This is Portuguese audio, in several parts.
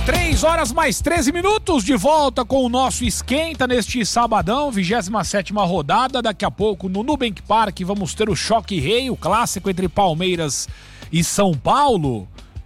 3h mais 13, de volta com o nosso Esquenta neste sabadão, 27ª rodada. Daqui a pouco no Nubank Park vamos ter o Choque Rei, o clássico entre Palmeiras e São Paulo.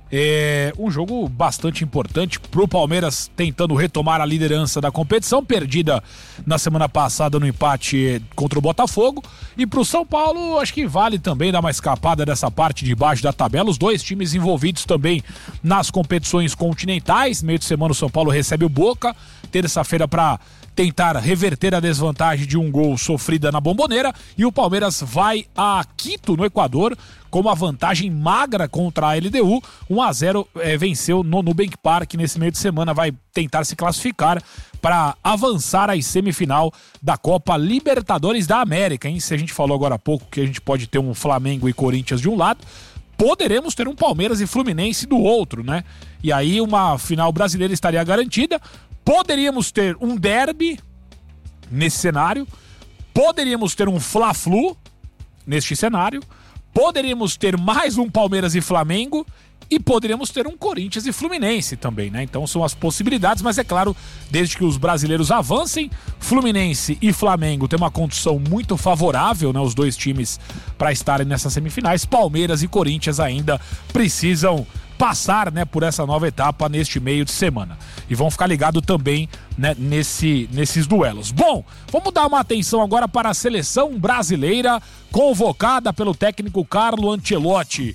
Um jogo bastante importante pro Palmeiras, tentando retomar a liderança da competição, perdida na semana passada no empate contra o Botafogo. E pro São Paulo, acho que vale também dar uma escapada dessa parte de baixo da tabela. Os dois times envolvidos também nas competições continentais. Meio de semana o São Paulo recebe o Boca, terça-feira para tentar reverter a desvantagem de um gol sofrida na Bombonera, e o Palmeiras vai a Quito, no Equador, com uma vantagem magra contra a LDU. 1-0 venceu no Nubank Park nesse meio de semana, vai tentar se classificar para avançar à semifinal da Copa Libertadores da América, hein? Se a gente falou agora há pouco que a gente pode ter um Flamengo e Corinthians de um lado, poderemos ter um Palmeiras e Fluminense do outro, né? E aí uma final brasileira estaria garantida. Poderíamos ter um derby nesse cenário, poderíamos ter um Fla-Flu neste cenário, poderíamos ter mais um Palmeiras e Flamengo e poderíamos ter um Corinthians e Fluminense também, né? Então são as possibilidades, mas é claro, desde que os brasileiros avancem, Fluminense e Flamengo têm uma condição muito favorável, né? Os dois times para estarem nessas semifinais. Palmeiras e Corinthians ainda precisam passar, né, por essa nova etapa neste meio de semana. E vão ficar ligados também, né, nesses duelos. Bom, vamos dar uma atenção agora para a seleção brasileira convocada pelo técnico Carlo Ancelotti.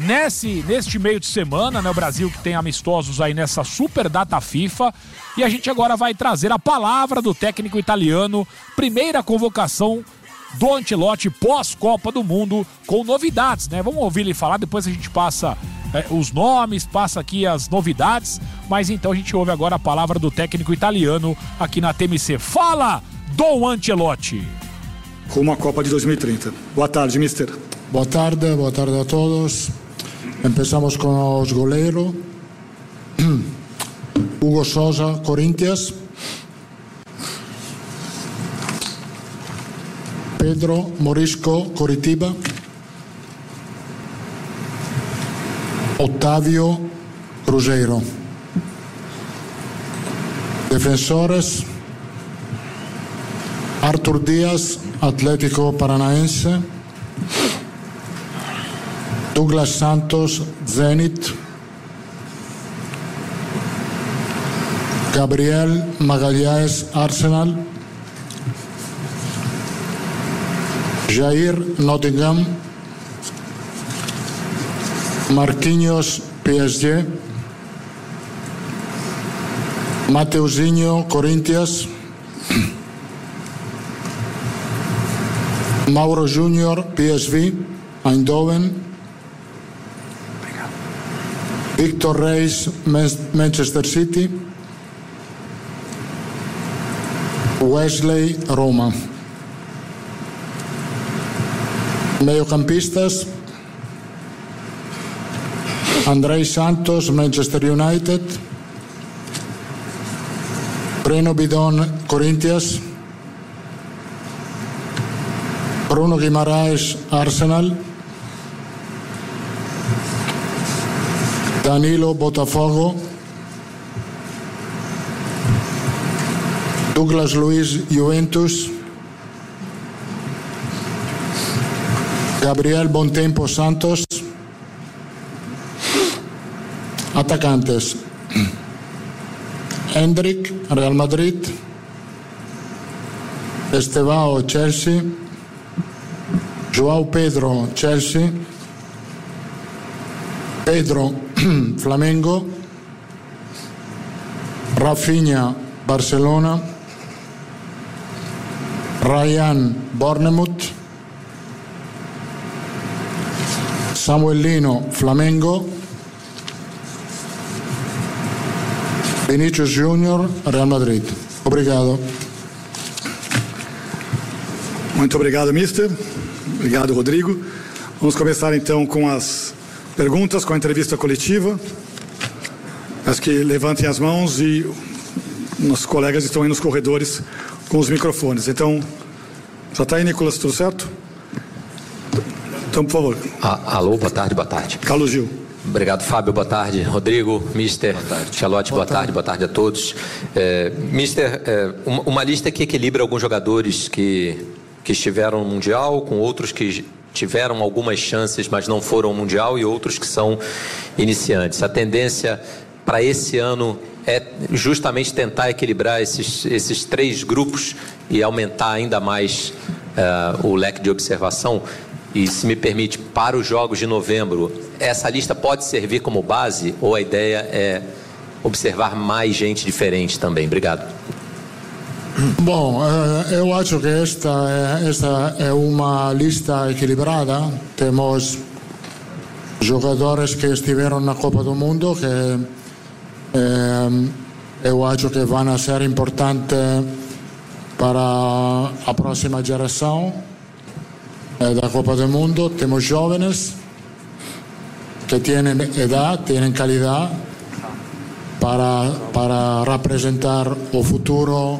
Neste meio de semana, né, o Brasil que tem amistosos aí nessa super data FIFA, e a gente agora vai trazer a palavra do técnico italiano, primeira convocação do Ancelotti pós-Copa do Mundo, com novidades, né? Vamos ouvir ele falar, depois a gente passa os nomes, passa aqui as novidades, mas então a gente ouve agora a palavra do técnico italiano aqui na TMC. Fala, Dom Ancelotti! Rumo à Copa de 2030. Boa tarde, mister. Boa tarde a todos. Empezamos con los goleiros. Hugo Sousa, Corinthians. Pedro Morisco, Coritiba. Otávio, Cruzeiro. Defensores: Arthur Dias, Atlético Paranaense. Douglas Santos, Zenit. Gabriel Magalhães, Arsenal. Jair, Nottingham. Marquinhos, PSG. Mateuzinho, Corinthians. Mauro Júnior, PSV, Eindhoven. Victor Reis, Manchester City. Wesley, Roma. Mediocampistas: Andrei Santos, Manchester United. Breno Bidon, Corinthians. Bruno Guimaraes, Arsenal. Danilo, Botafogo. Douglas Luiz, Juventus. Gabriel Bontempo, Santos. Atacantes: Hendrik, Real Madrid. Estevao, Chelsea. João Pedro, Chelsea. Pedro, Flamengo. Rafinha, Barcelona. Ryan, Bournemouth. Samuelino, Flamengo. Vinícius Júnior, Real Madrid. Obrigado. Muito obrigado, mister. Obrigado, Rodrigo. Vamos começar então com as perguntas, com a entrevista coletiva. Acho que levantem as mãos e nossos colegas estão aí nos corredores com os microfones. Então, já está aí, Nicolas, tudo certo? Então, por favor. Alô, boa tarde. Carlos Gil. Obrigado, Fábio. Boa tarde. Rodrigo, Mister, Ancelotti, boa tarde a todos. Mister, uma lista que equilibra alguns jogadores que estiveram no Mundial, com outros que tiveram algumas chances, mas não foram ao Mundial, e outros que são iniciantes. A tendência para esse ano é justamente tentar equilibrar esses três grupos e aumentar ainda mais o leque de observação. E, se me permite, para os Jogos de novembro, essa lista pode servir como base, ou a ideia é observar mais gente diferente também? Obrigado. Bom, eu acho que esta é uma lista equilibrada. Temos jogadores que estiveram na Copa do Mundo que eu acho que vão ser importantes para a próxima geração da Copa do Mundo. Temos jovens que têm idade, têm qualidade para representar o futuro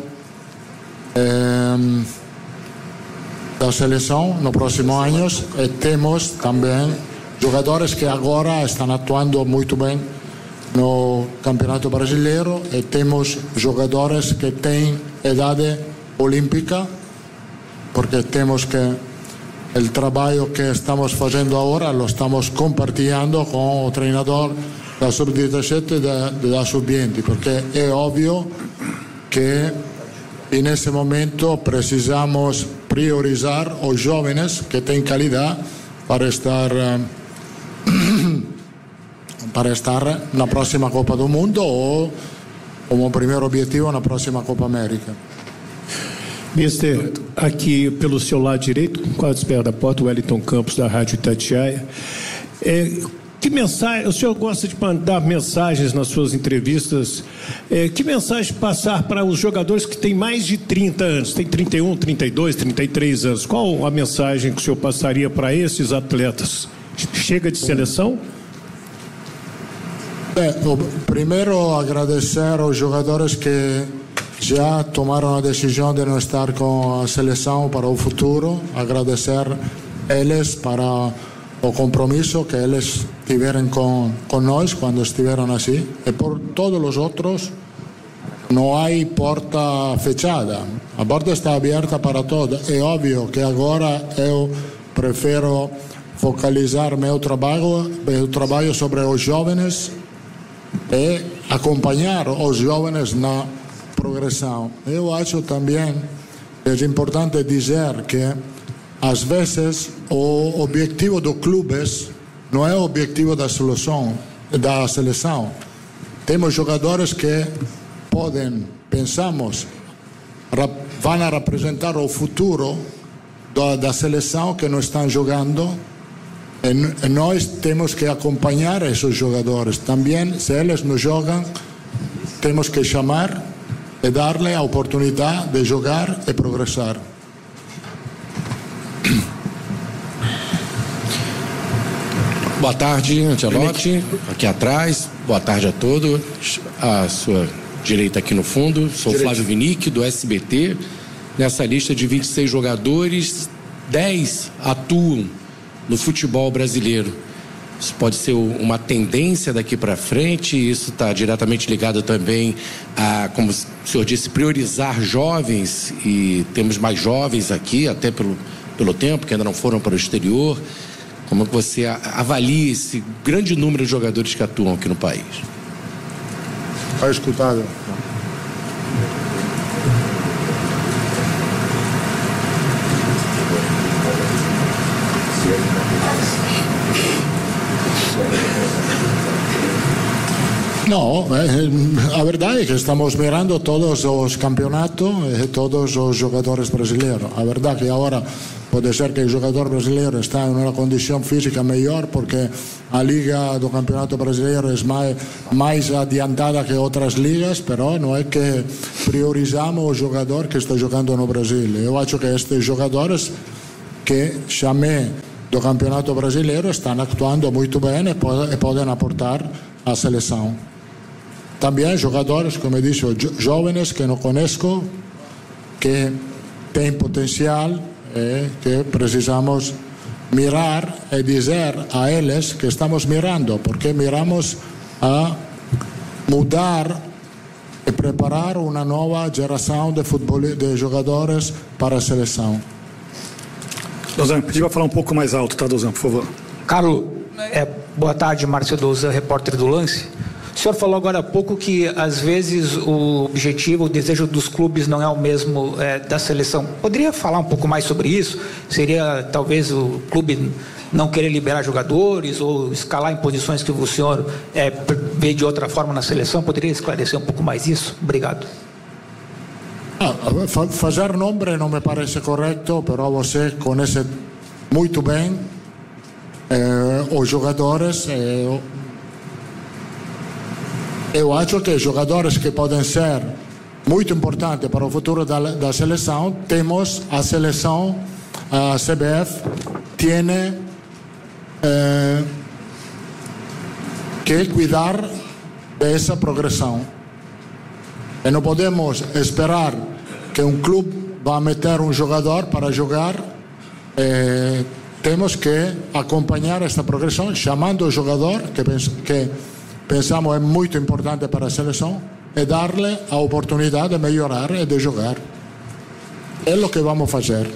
da seleção nos próximos anos. E temos também jogadores que agora estão atuando muito bem no Campeonato Brasileiro, e temos jogadores que têm idade olímpica, porque temos que o trabalho que estamos fazendo agora lo estamos compartilhando com o treinador da Sub-17 e da Sub-20, porque é óbvio que nesse momento precisamos priorizar os jovens que têm qualidade para estar na próxima Copa do Mundo, ou como primeiro objetivo na próxima Copa América. Mister, aqui pelo seu lado direito, quase perto da porta, o Wellington Campos, da Rádio Itatiaia. Que mensagem, o senhor gosta de mandar mensagens nas suas entrevistas, que mensagem passar para os jogadores que têm mais de 30 anos, tem 31, 32, 33 anos? Qual a mensagem que o senhor passaria para esses atletas? Chega de seleção? Primeiro, agradecer aos jogadores que já tomaram a decisão de não estar com a seleção para o futuro. Agradecer eles para o compromisso que eles tiveram com nós quando estiveram assim. E por todos os outros, não há porta fechada. A porta está aberta para todos. É óbvio que agora eu prefiro focalizar meu trabalho sobre os jovens e acompanhar os jovens na progressão. Eu acho também que é importante dizer que às vezes o objetivo dos clubes não é o objetivo da seleção. Temos jogadores que pensamos, vão representar o futuro da seleção que não estão jogando. E nós temos que acompanhar esses jogadores. Também, se eles não jogam, temos que chamar e dar-lhe a oportunidade de jogar e progressar. Boa tarde, Ancelotti, aqui atrás. Boa tarde a todos. À sua direita aqui no fundo. Sou Flávio Vinick, do SBT. Nessa lista de 26 jogadores, 10 atuam no futebol brasileiro. Isso pode ser uma tendência daqui para frente. Isso está diretamente ligado também a, como o senhor disse, priorizar jovens, e temos mais jovens aqui, até pelo tempo, que ainda não foram para o exterior. Como você avalia esse grande número de jogadores que atuam aqui no país? Está escutado. Não, a verdade é que estamos mirando todos os campeonatos e todos os jogadores brasileiros. A verdade é que agora pode ser que o jogador brasileiro está em uma condição física melhor, porque a liga do campeonato brasileiro é mais adiantada que outras ligas, mas não é que priorizamos o jogador que está jogando no Brasil. Eu acho que estes jogadores que chamei do campeonato brasileiro estão atuando muito bem e podem aportar à seleção. Também jogadores, como eu disse, jovens que não conheço, que têm potencial e que precisamos mirar e dizer a eles que estamos mirando, porque miramos a mudar e preparar uma nova geração de jogadores para a seleção. Dozan, pedi para falar um pouco mais alto, tá, Dozan, por favor. Carlos, boa tarde, Márcio Dozan, repórter do Lance. O senhor falou agora há pouco que às vezes o objetivo, o desejo dos clubes não é o mesmo da seleção. Poderia falar um pouco mais sobre isso? Seria talvez o clube não querer liberar jogadores ou escalar em posições que o senhor vê de outra forma na seleção? Poderia esclarecer um pouco mais isso? Obrigado. Fazer nome não me parece correto, però você conhece muito bem os jogadores. Eu acho que jogadores que podem ser muito importantes para o futuro da seleção, temos a seleção, a CBF tem que cuidar dessa progressão. E não podemos esperar que um clube vá meter um jogador para jogar. Temos que acompanhar esta progressão, chamando o jogador que pensamos é muito importante para a seleção, e dar-lhe a oportunidade de melhorar e de jogar. É o que vamos fazer.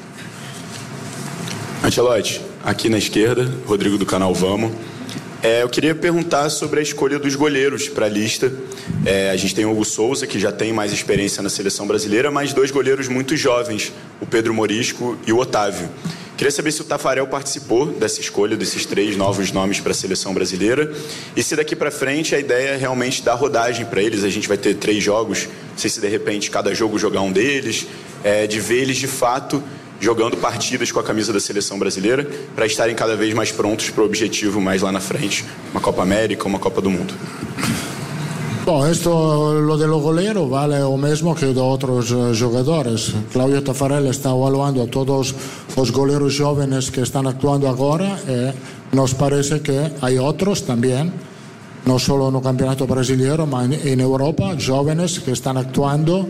Ancelotti, aqui na esquerda, Rodrigo do canal Vamos. Eu queria perguntar sobre a escolha dos goleiros para a lista. A gente tem o Hugo Souza, que já tem mais experiência na seleção brasileira, mas 2 goleiros muito jovens, o Pedro Morisco e o Otávio. Queria saber se o Tafarel participou dessa escolha, desses 3 novos nomes para a seleção brasileira, e se daqui para frente a ideia é realmente dar rodagem para eles. A gente vai ter 3 jogos, não sei se de repente cada jogo jogar um deles, de ver eles de fato jogando partidas com a camisa da seleção brasileira, para estarem cada vez mais prontos para o objetivo mais lá na frente, uma Copa América, uma Copa do Mundo. Bom, lo de los goleros vale o mesmo que de outros jogadores. Claudio Tafarel está evaluando a todos os goleiros jóvenes que estão actuando agora, e nos parece que há outros também, não só no Campeonato Brasileiro, mas em Europa, jóvenes que estão actuando.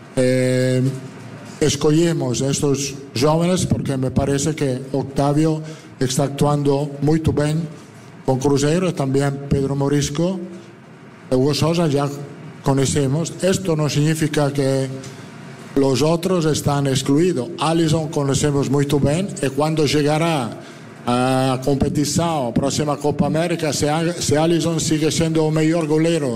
Escolhemos estes jóvenes porque me parece que Octavio está actuando muito bem com Cruzeiro, e também Pedro Morisco. Hugo Sousa ya conocemos. Esto no significa que los otros están excluidos. Alisson conocemos muito bem, e quando chegará a competição, a próxima Copa América, se Alisson sigue sendo o melhor goleiro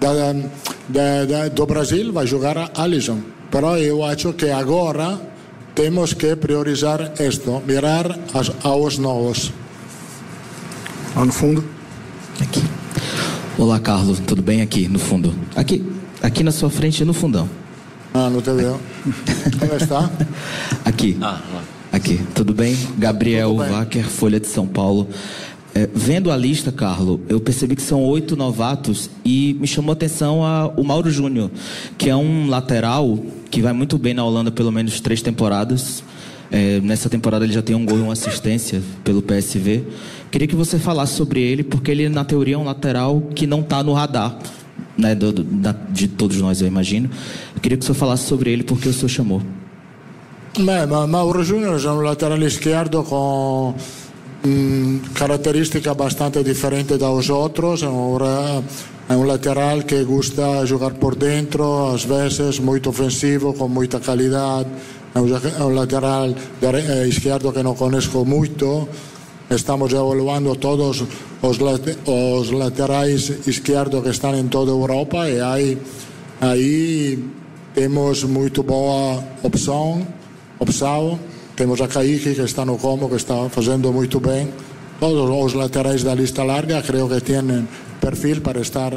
do Brasil, vai jogar Alisson. Pero eu acho que agora temos que priorizar isto, mirar aos novos. Lá no fundo. Aqui. Olá, Carlos, tudo bem? Aqui no fundo. Aqui na sua frente, no fundão. Não te vejo. Onde está? Aqui. Aqui, tudo bem? Gabriel Wacker, Folha de São Paulo. Vendo a lista, Carlos, eu percebi que são 8 novatos e me chamou a atenção o Mauro Júnior, que é um lateral que vai muito bem na Holanda, pelo menos 3 temporadas. Nessa temporada ele já tem um gol e uma assistência pelo PSV. Queria que você falasse sobre ele, porque ele, na teoria, é um lateral que não está no radar, né, de todos nós, eu imagino. Eu queria que você falasse sobre ele, porque o senhor chamou. Mauro Júnior é um lateral esquerdo com características bastante diferentes dos outros. É um lateral que gosta de jogar por dentro, às vezes muito ofensivo, com muita qualidade. É um lateral esquerdo que não conheço muito. Estamos evaluando todos os laterais esquerdos que estão em toda a Europa, e aí temos muito boa opção. Temos a Kaique, que está no Como, que está fazendo muito bem. Todos os laterais da lista larga creio que têm perfil para estar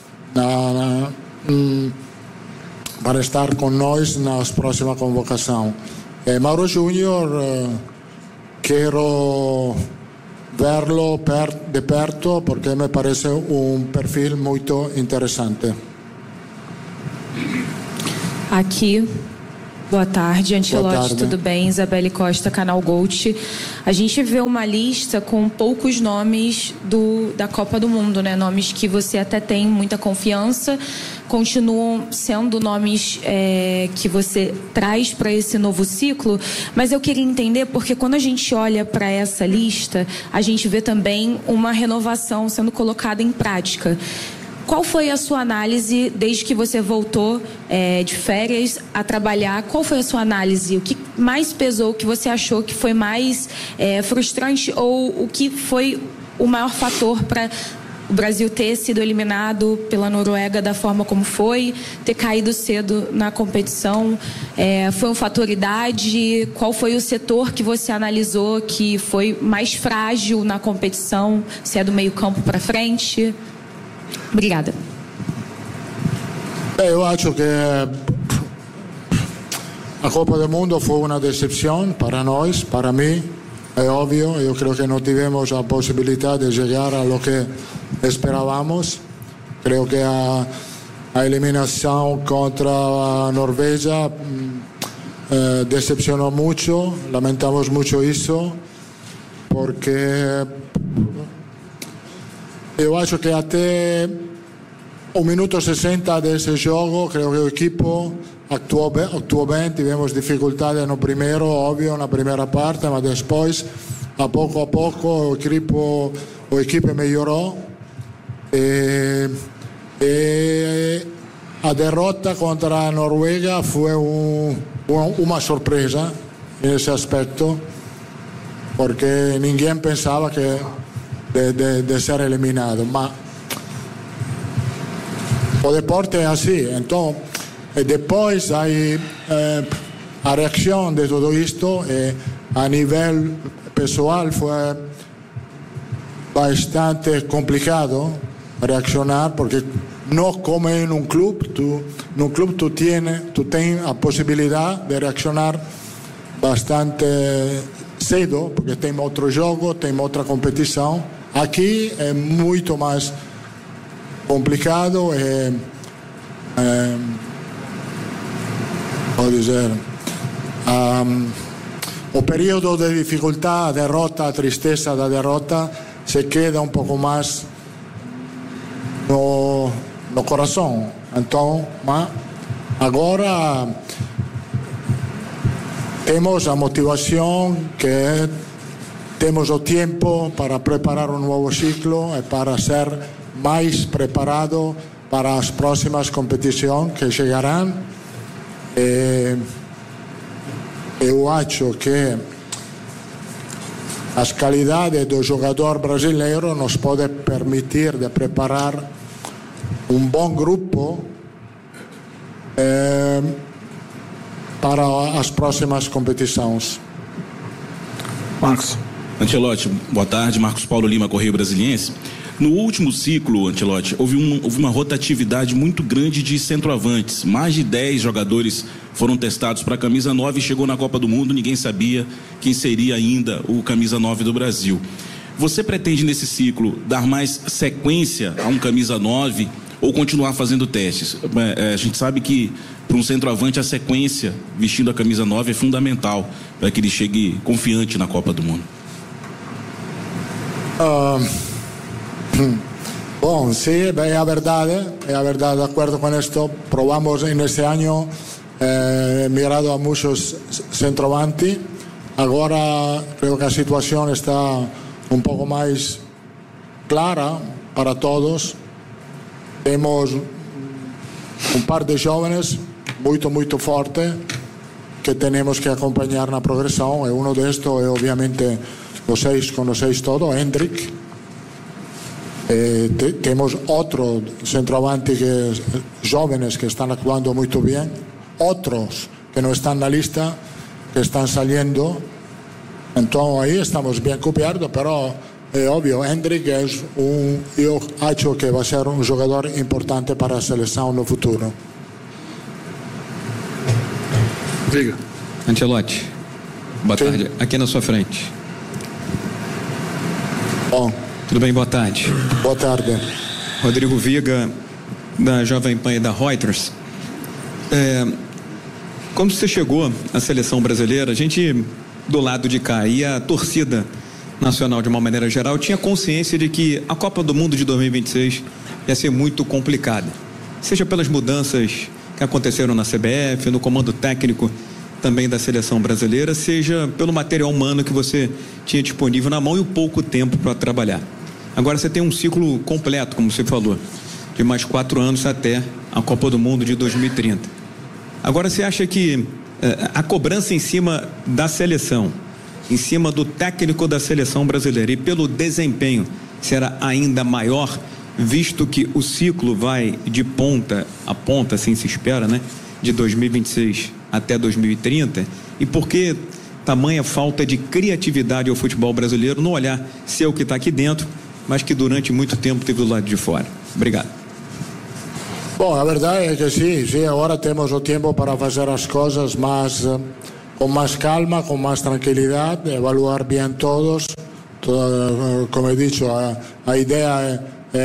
com nós na próxima convocação. Mauro Júnior, quero verlo de perto porque me parece um perfil muito interessante. Aqui, Boa tarde, Ancelotti, Boa tarde. tudo bem? Isabelle Costa, Canal Gold. A gente vê uma lista com poucos nomes da Copa do Mundo, né? Nomes que você até tem muita confiança, continuam sendo nomes que você traz para esse novo ciclo, mas eu queria entender porque quando a gente olha para essa lista, a gente vê também uma renovação sendo colocada em prática. Qual foi a sua análise desde que você voltou de férias a trabalhar? Qual foi a sua análise? O que mais pesou? O que você achou que foi mais frustrante? Ou o que foi o maior fator para o Brasil ter sido eliminado pela Noruega da forma como foi, ter caído cedo na competição? Foi um fator idade? Qual foi o setor que você analisou que foi mais frágil na competição? Se é do meio campo para frente? Obrigada. Eu acho que a Copa do Mundo foi uma decepção para nós, para mim, é óbvio. Eu creio que não tivemos a possibilidade de chegar a lo que esperávamos. Creio que a eliminação contra a Noruega decepcionou muito. Lamentamos muito isso, porque eu acho que até o minuto 60 desse jogo, creio que o equipo actuou bem. Tivemos dificuldade no primeiro, óbvio, na primeira parte, mas depois, a pouco, o equipe melhorou. E a derrota contra a Noruega foi uma surpresa nesse aspecto, porque ninguém pensava que de ser eliminado, mas o deporte é assim. Então, depois aí a reação de tudo isto a nível pessoal foi bastante complicado reaccionar, porque não como em um clube, no clube tu tens a possibilidade de reaccionar bastante cedo, porque tem outro jogo, tem outra competição. Aqui é muito mais complicado. Vou dizer, o período de dificuldade, a derrota, a tristeza da derrota se queda um pouco mais no coração. Então, mas agora temos a motivação que temos o tempo para preparar um novo ciclo e para ser mais preparado para as próximas competições que chegarão. Eu acho que as qualidades do jogador brasileiro nos podem permitir de preparar um bom grupo para as próximas competições. Marcos. Ancelotti, boa tarde. Marcos Paulo Lima, Correio Brasiliense. No último ciclo, Ancelotti, houve uma rotatividade muito grande de centroavantes. Mais de 10 jogadores foram testados para a camisa 9 e chegou na Copa do Mundo, ninguém sabia quem seria ainda o camisa 9 do Brasil. Você pretende nesse ciclo dar mais sequência a um camisa 9 ou continuar fazendo testes? A gente sabe que para um centroavante a sequência vestindo a camisa 9 é fundamental para que ele chegue confiante na Copa do Mundo. Bom, sim, é a verdade, de acordo com isto. Probamos nesse ano migrado a muitos centroavantes. Agora, creio que a situação está um pouco mais clara para todos. Temos um par de jovens muito forte que temos que acompanhar na progressão. E um destes é, obviamente, vocês conheceis todo, Hendrik. Temos outro centroavante jovens que estão atuando muito bem, outros que não estão na lista, que estão saindo. Então aí estamos bem cobertos, mas é óbvio, Hendrik eu acho que vai ser um jogador importante para a seleção no futuro. Diga. Ancelotti, boa tarde. Aqui na sua frente. Bom. Tudo bem, boa tarde. Boa tarde. Rodrigo Viga, da Jovem Pan e da Reuters. Quando você chegou à seleção brasileira, a gente, do lado de cá, e a torcida nacional, de uma maneira geral, tinha consciência de que a Copa do Mundo de 2026 ia ser muito complicada. Seja pelas mudanças que aconteceram na CBF, no comando técnico também da seleção brasileira, seja pelo material humano que você tinha disponível na mão e o pouco tempo para trabalhar. Agora você tem um ciclo completo, como você falou, de mais 4 anos até a Copa do Mundo de 2030. Agora você acha que a cobrança em cima da seleção, em cima do técnico da seleção brasileira e pelo desempenho será ainda maior, visto que o ciclo vai de ponta a ponta, assim se espera, né? De 2026 até 2030, e por que tamanha falta de criatividade ao futebol brasileiro no olhar seu que está aqui dentro, mas que durante muito tempo teve do lado de fora? Obrigado. Bom, a verdade é que sim, agora temos o tempo para fazer as coisas com mais calma, com mais tranquilidade, evaluar bem todos. Como eu disse, a ideia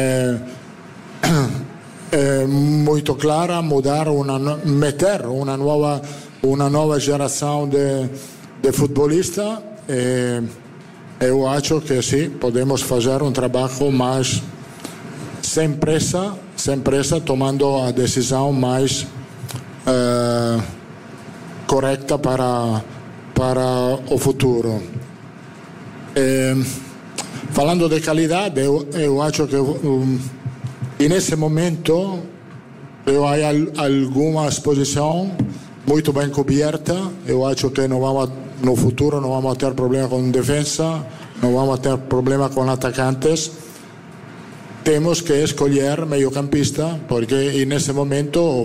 é muito clara, meter uma nova geração de futbolistas. Eu acho que sim, podemos fazer um trabalho mais sem pressa, tomando a decisão mais correta para o futuro. Falando de qualidade, eu acho que nesse momento há alguma exposição muito bem coberta. Eu acho que no futuro não vamos ter problema com defesa, não vamos ter problema com atacantes. Temos que escolher meio-campista, porque nesse momento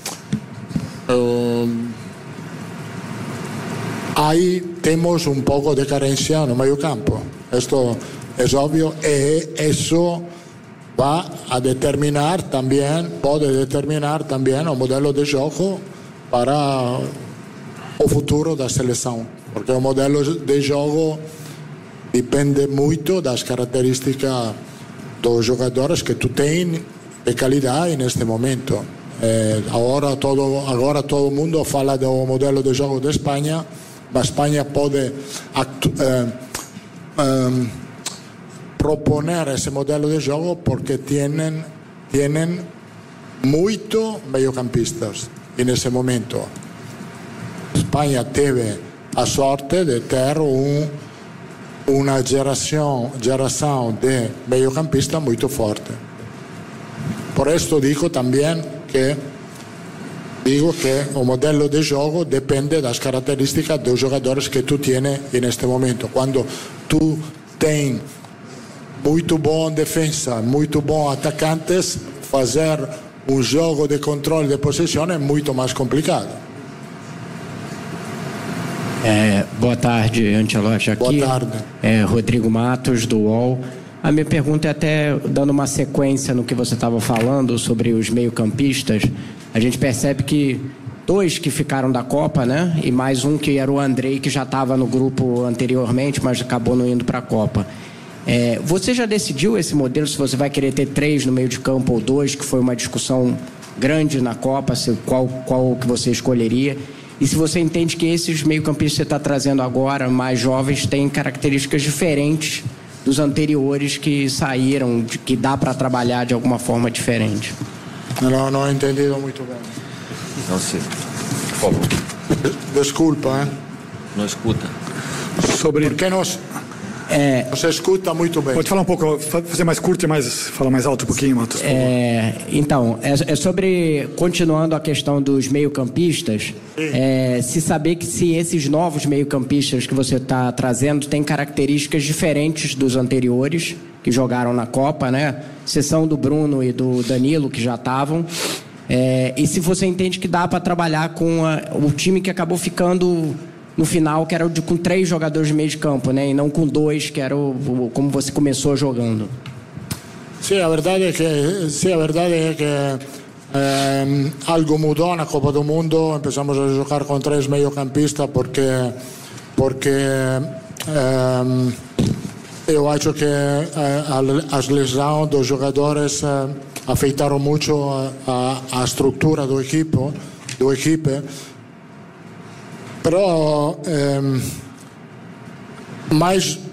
aí temos um pouco de carência no meio-campo. Isto é óbvio, e isso pode determinar também o modelo de jogo para o futuro da seleção, porque o modelo de jogo depende muito das características dos jogadores que tu tens de qualidade neste momento. Agora todo mundo fala do modelo de jogo de Espanha, mas a Espanha pode proponer esse modelo de jogo porque tienen muito meio-campistas nesse momento. Espanha teve a sorte de ter uma geração de meio-campista muito forte. Por isso digo também que o modelo de jogo depende das características dos jogadores que tu tienes neste momento. Quando tu tens muito bom defesa, muito bom atacantes, fazer um jogo de controle de possessão é muito mais complicado. Boa tarde, Ancelotti. Aqui, boa tarde. Rodrigo Matos, do UOL. A minha pergunta é até dando uma sequência no que você estava falando sobre os meio-campistas. A gente percebe que 2 que ficaram da Copa, né? E mais um que era o Andrei, que já estava no grupo anteriormente, mas acabou não indo para a Copa. Você já decidiu esse modelo, se você vai querer ter 3 no meio de campo ou 2, que foi uma discussão grande na Copa, qual que você escolheria? E se você entende que esses meio-campistas que você está trazendo agora, mais jovens, têm características diferentes dos anteriores que saíram, que dá para trabalhar de alguma forma diferente? Não entendi muito bem. Não sei. Por favor. Desculpa, Não escuta. Porque você escuta muito bem. Pode falar um pouco, fazer mais curto e falar mais alto um pouquinho, Matos? Então, sobre, continuando a questão dos meio-campistas, se saber que se esses novos meio-campistas que você está trazendo têm características diferentes dos anteriores, que jogaram na Copa, né? Exceção do Bruno e do Danilo, que já estavam. E se você entende que dá para trabalhar com o time que acabou ficando no final, que era com 3 jogadores de meio de campo, né? E não com 2, que era como você começou jogando. Sim, a verdade é que algo mudou na Copa do Mundo. Começamos a jogar com 3 meio-campistas porque eu acho que as lesões dos jogadores afetaram muito a estrutura do equipe. Però mais